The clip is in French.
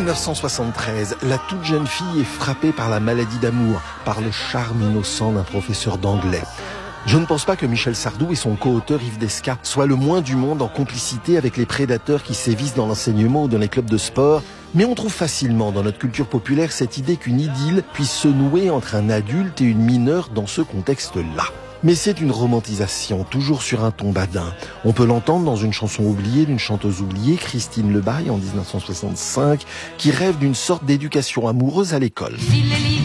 1973, la toute jeune fille est frappée par la maladie d'amour, par le charme innocent d'un professeur d'anglais. Je ne pense pas que Michel Sardou et son co-auteur Yves Desca soient le moins du monde en complicité avec les prédateurs qui sévissent dans l'enseignement ou dans les clubs de sport, mais on trouve facilement dans notre culture populaire cette idée qu'une idylle puisse se nouer entre un adulte et une mineure dans ce contexte-là. Mais c'est une romantisation, toujours sur un ton badin. On peut l'entendre dans une chanson oubliée d'une chanteuse oubliée, Christine Lebaille, en 1965, qui rêve d'une sorte d'éducation amoureuse à l'école.